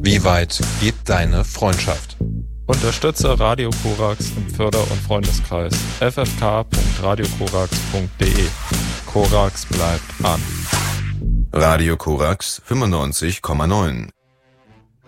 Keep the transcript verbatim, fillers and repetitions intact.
Wie weit geht deine Freundschaft? Unterstütze Radio Korax im Förder- und Freundeskreis f f k punkt radio korax punkt d e. Korax bleibt an. Radio Korax fünfundneunzig Komma neun